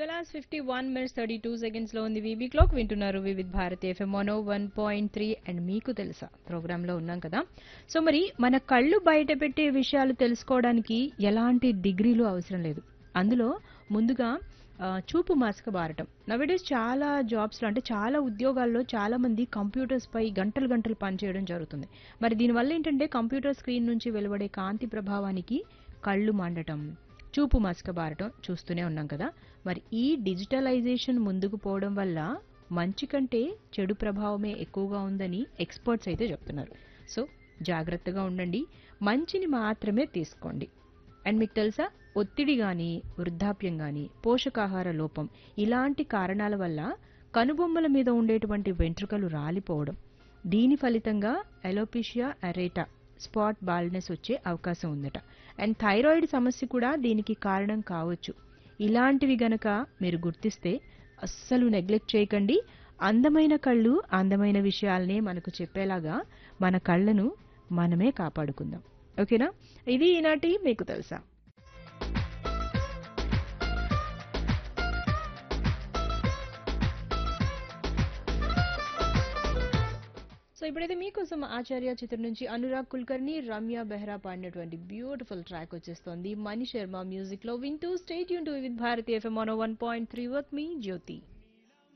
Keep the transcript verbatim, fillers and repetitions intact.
Twelve hours fifty one minutes thirty two seconds లో ఉంది VB clock. వింటున్నారు Vividh Bharati FM mono one point three. And మీకు తెలుసా programme లో ఉన్నాం కదా. సో మరి మన కళ్ళు బయట పెట్టే విషయాలు తెలుసుకోవడానికి ఎలాంటి డిగ్రీలు అవసరం లేదు. అందులో ముందుగా ఆ, చూపు మసక బారటం. నవేడేస్ చాలా జాబ్స్ లో అంటే చాలా ఉద్యోగాల్లో చాలా మంది కంప్యూటర్స్ పై గంటలు గంటలు పనిచేయడం జరుగుతుంది. మరి దీనివల్ల ఏంటంటే కంప్యూటర్ స్క్రీన్ నుంచి వెలువడే కాంతి ప్రభావానికి కళ్ళు మండటం, చూపు మసకబారటం చూస్తూనే ఉన్నాం కదా. మరి ఈ డిజిటలైజేషన్ ముందుకు పోవడం వల్ల మంచి కంటే చెడు ప్రభావమే ఎక్కువగా ఉందని ఎక్స్పర్ట్స్ అయితే చెప్తున్నారు. సో జాగ్రత్తగా ఉండండి, మంచిని మాత్రమే తీసుకోండి. అండ్ మీకు తెలుసా, ఒత్తిడి కానీ వృద్ధాప్యం కానీ పోషకాహార లోపం ఇలాంటి కారణాల వల్ల కనుబొమ్మల మీద ఉండేటువంటి వెంట్రుకలు రాలిపోవడం, దీని ఫలితంగా అలోపేషియా అరేటా స్పాట్ బాల్నెస్ వచ్చే అవకాశం ఉందట. అండ్ థైరాయిడ్ సమస్య కూడా దీనికి కారణం కావచ్చు. ఇలాంటివి గనక మీరు గుర్తిస్తే అస్సలు నెగ్లెక్ట్ చేయకండి. అందమైన కళ్ళు అందమైన విషయాలనే మనకు చెప్పేలాగా మన కళ్ళను మనమే కాపాడుకుందాం. ఓకేనా? ఇది ఈనాటి మీకు తెలుసా. సో ఇప్పుడైతే మీకోసం ఆచార్య చిత్రం నుంచి అనురాగ్ కుల్కర్ని, రమ్య బెహ్రా పాడినటువంటి బ్యూటిఫుల్ ట్రాక్ వచ్చేస్తోంది మణి శర్మ మ్యూజిక్ లో. వింటూ stay tune to with Bharati FM one point three with me Jyothi.